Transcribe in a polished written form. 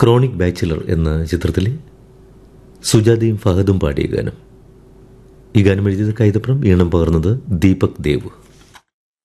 Chronic bachelor എന്ന ചിത്രത്തിലെ സുജാതയും ഫഹദും പാടിയ ഗാനം. ഈ ഗാനം എഴുതിയത് കൈതപ്രം, ഈണം പകർന്നത് ദീപക് ദേവ്.